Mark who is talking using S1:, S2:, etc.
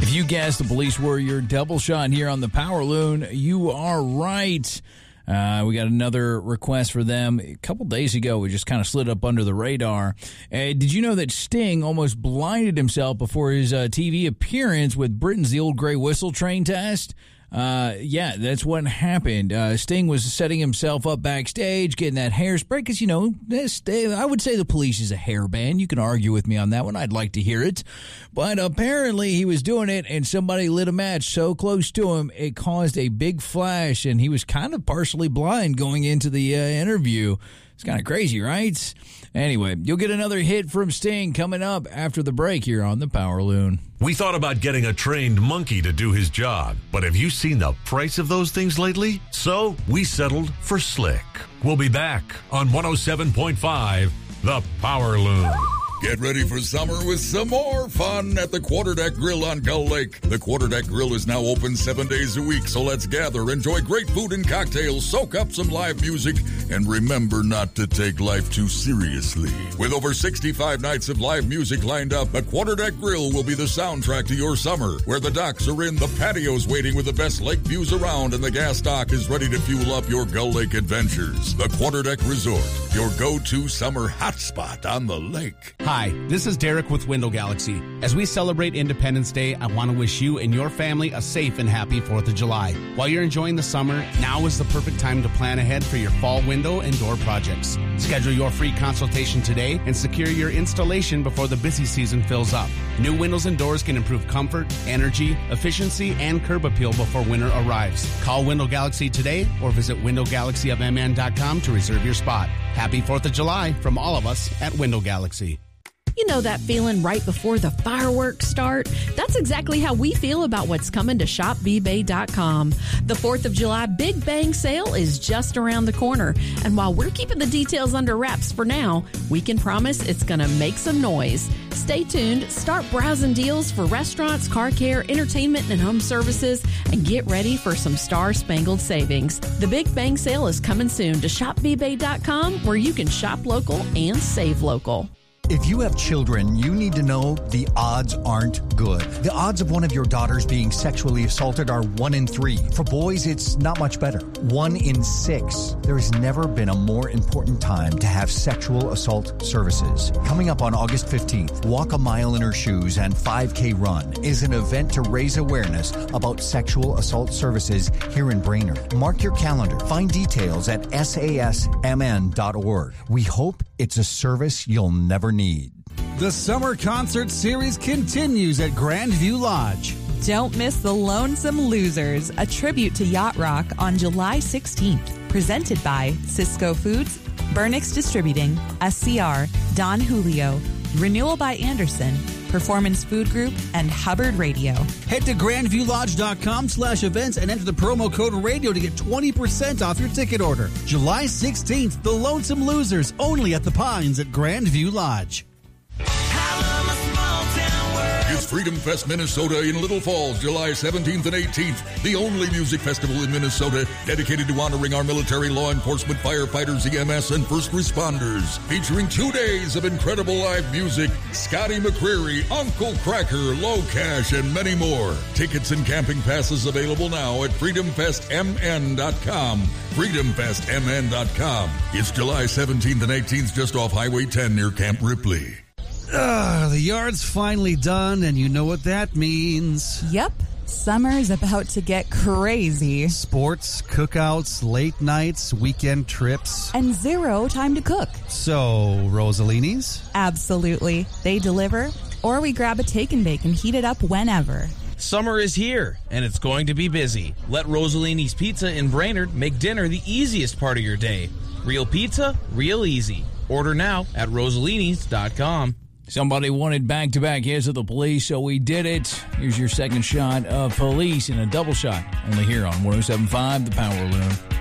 S1: If you guessed the police were your double shot here on the Power Loon, you are right. We got another request for them. A couple days ago, we just kind of slid up under the radar. Did you know that Sting almost blinded himself before his TV appearance with Britain's The Old Grey Whistle train test? Yeah, that's what happened. Sting was setting himself up backstage, getting that hairspray, because, I would say the Police is a hair band. You can argue with me on that one. I'd like to hear it. But apparently he was doing it, and somebody lit a match so close to him, it caused a big flash, and he was kind of partially blind going into the interview. It's kind of crazy, right? Anyway, you'll get another hit from Sting coming up after the break here on the Power Loon.
S2: We thought about getting a trained monkey to do his job, but have you seen the price of those things lately? So we settled for Slick. We'll be back on 107.5, the Power Loon.
S3: Get ready for summer with some more fun at the Quarterdeck Grill on Gull Lake. The Quarterdeck Grill is now open 7 days a week, so let's gather, enjoy great food and cocktails, soak up some live music, and remember not to take life too seriously. With over 65 nights of live music lined up, the Quarterdeck Grill will be the soundtrack to your summer, where the docks are in, the patios waiting with the best lake views around, and the gas dock is ready to fuel up your Gull Lake adventures. The Quarterdeck Resort, your go-to summer hotspot on the lake.
S4: Hi, this is Derek with Window Galaxy. As we celebrate Independence Day, I want to wish you and your family a safe and happy 4th of July. While you're enjoying the summer, now is the perfect time to plan ahead for your fall window and door projects. Schedule your free consultation today and secure your installation before the busy season fills up. New windows and doors can improve comfort, energy, efficiency, and curb appeal before winter arrives. Call Window Galaxy today or visit windowgalaxyofmn.com to reserve your spot. Happy 4th of July from all of us at Window Galaxy.
S5: You know that feeling right before the fireworks start? That's exactly how we feel about what's coming to shopbbay.com. The 4th of July Big Bang Sale is just around the corner. And while we're keeping the details under wraps for now, we can promise it's going to make some noise. Stay tuned, start browsing deals for restaurants, car care, entertainment, and home services, and get ready for some star-spangled savings. The Big Bang Sale is coming soon to shopbbay.com, where you can shop local and save local.
S6: If you have children, you need to know the odds aren't good. The odds of one of your daughters being sexually assaulted are 1 in 3. For boys, it's not much better. 1 in 6. There has never been a more important time to have sexual assault services. Coming up on August 15th, Walk a Mile in Her Shoes and 5K Run is an event to raise awareness about sexual assault services here in Brainerd. Mark your calendar. Find details at sasmn.org. We hope it's a service you'll never need.
S7: The Summer Concert Series continues at Grandview Lodge.
S8: Don't miss The Lonesome Losers, a tribute to yacht rock on July 16th. Presented by Cisco Foods, Burnix Distributing, SCR, Don Julio, Renewal by Anderson, Performance Food Group, and Hubbard Radio.
S7: Head to grandviewlodge.com/events and enter the promo code radio to get 20% off your ticket order. July 16th, The Lonesome Losers, only at the Pines at Grandview Lodge.
S3: It's Freedom Fest Minnesota in Little Falls, July 17th and 18th. The only music festival in Minnesota dedicated to honoring our military, law enforcement, firefighters, EMS, and first responders. Featuring 2 days of incredible live music, Scotty McCreery, Uncle Cracker, Low Cash, and many more. Tickets and camping passes available now at freedomfestmn.com. freedomfestmn.com. It's July 17th and 18th just off Highway 10 near Camp Ripley.
S7: The yard's finally done, and you know what that means.
S8: Yep, summer's about to get crazy.
S7: Sports, cookouts, late nights, weekend trips.
S8: And 0 time to cook.
S7: So, Rosalini's?
S8: Absolutely. They deliver, or we grab a take and bake and heat it up whenever.
S9: Summer is here, and it's going to be busy. Let Rosalini's Pizza in Brainerd make dinner the easiest part of your day. Real pizza, real easy. Order now at rosalini's.com.
S1: Somebody wanted back-to-back hits of the Police, so we did it. Here's your second shot of Police in a double shot. Only here on 107.5, The Power Loon.